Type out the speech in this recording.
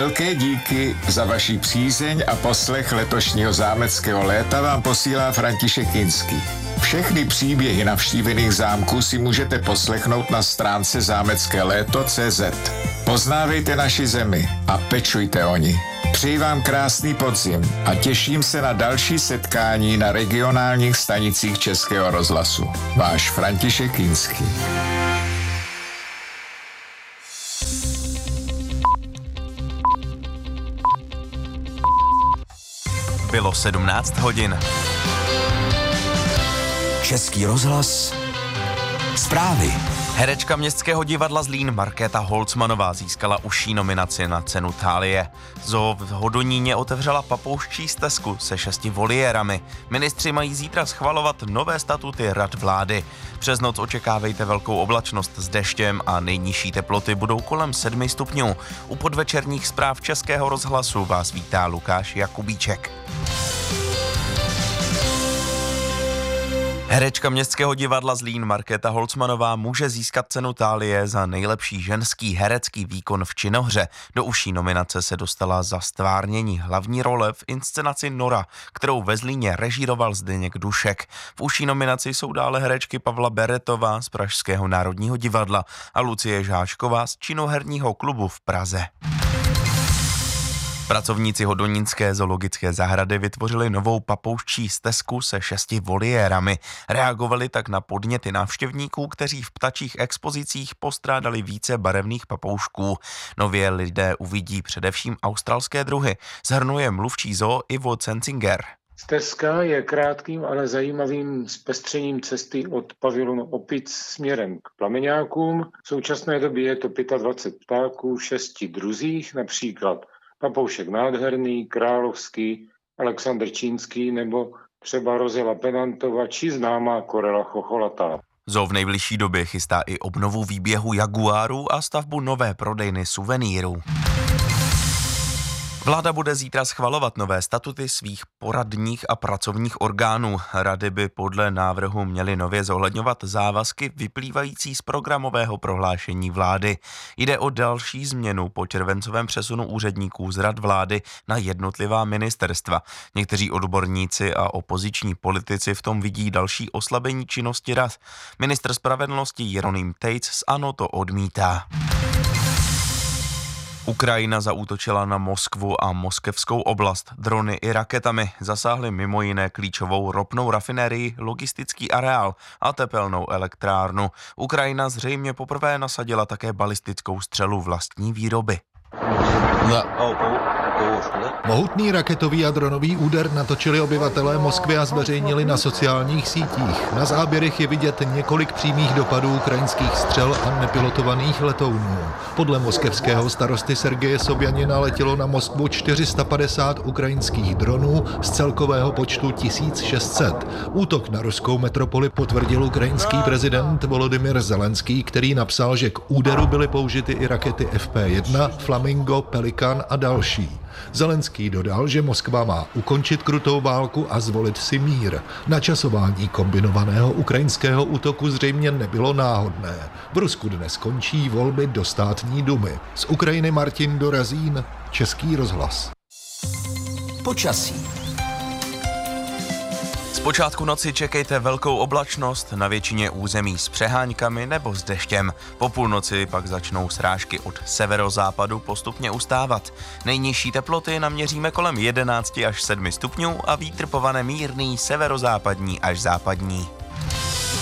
Velké díky za vaši přízeň a poslech letošního zámeckého léta vám posílá František Kinský. Všechny příběhy navštívených zámků si můžete poslechnout na stránce zámeckéléto.cz. Poznávejte naši zemi a pečujte o ní. Přeji vám krásný podzim a těším se na další setkání na regionálních stanicích Českého rozhlasu. Váš František Kinský. Bylo 17 hodin. Český rozhlas. Zprávy. Herečka Městského divadla Zlín Markéta Holcmanová získala užší nominaci na cenu Thálie. Zoo v Hodoníně otevřela papouščí stezku se 6 voliérami. Ministři mají zítra schvalovat nové statuty rad vlády. Přes noc očekávejte velkou oblačnost s deštěm a nejnižší teploty budou kolem 7 stupňů. U podvečerních zpráv Českého rozhlasu vás vítá Lukáš Jakubíček. Herečka Městského divadla Zlín Markéta Holcmanová může získat cenu Thálie za nejlepší ženský herecký výkon v činohře. Do užší nominace se dostala za stvárnění hlavní role v inscenaci Nora, kterou ve Zlíně režíroval Zdeněk Dušek. V užší nominaci jsou dále herečky Pavla Beretová z Pražského národního divadla a Lucie Žáčková z činoherního klubu v Praze. Pracovníci Hodonínské zoologické zahrady vytvořili novou papouščí stezku se 6 voliérami. Reagovali tak na podněty návštěvníků, kteří v ptačích expozicích postrádali více barevných papoušků. Nově lidé uvidí především australské druhy, shrnuje mluvčí zoo Ivo Cenzinger. Stezka je krátkým, ale zajímavým zpestřením cesty od pavilonu opic směrem k plameňákům. V současné době je to 25 ptáků v 6 druzích, například papoušek nádherný, královský, Alexandr čínský nebo třeba Rozela penantova či známá korela chocholatá. Zoo v nejbližší době chystá i obnovu výběhu jaguárů a stavbu nové prodejny suvenýrů. Vláda bude zítra schvalovat nové statuty svých poradních a pracovních orgánů. Rady by podle návrhu měly nově zohledňovat závazky vyplývající z programového prohlášení vlády. Jde o další změnu po červencovém přesunu úředníků z rad vlády na jednotlivá ministerstva. Někteří odborníci a opoziční politici v tom vidí další oslabení činnosti rad. Ministr spravedlnosti Jeroným Tejc z ANO to odmítá. Ukrajina zaútočila na Moskvu a moskevskou oblast. Drony i raketami zasáhly mimo jiné klíčovou ropnou rafinérii, logistický areál a tepelnou elektrárnu. Ukrajina zřejmě poprvé nasadila také balistickou střelu vlastní výroby. Mohutný raketový a dronový úder natočili obyvatelé Moskvy a zveřejnili na sociálních sítích. Na záběrech je vidět několik přímých dopadů ukrajinských střel a nepilotovaných letounů. Podle moskevského starosty Sergeje Sobjanina letělo na Moskvu 450 ukrajinských dronů z celkového počtu 1600. Útok na ruskou metropoli potvrdil ukrajinský prezident Volodymyr Zelenský, který napsal, že k úderu byly použity i rakety FP-1, Flamingo, Pelikan a další. Zelenský dodal, že Moskva má ukončit krutou válku a zvolit si mír. Načasování kombinovaného ukrajinského útoku zřejmě nebylo náhodné. V Rusku dnes končí volby do státní dumy. Z Ukrajiny Martin Dorazín, Český rozhlas. Počasí. Zpočátku noci čekejte velkou oblačnost, na většině území s přeháňkami nebo s deštěm. Po půlnoci pak začnou srážky od severozápadu postupně ustávat. Nejnižší teploty naměříme kolem 11 až 7 stupňů a vítr povane mírný severozápadní až západní.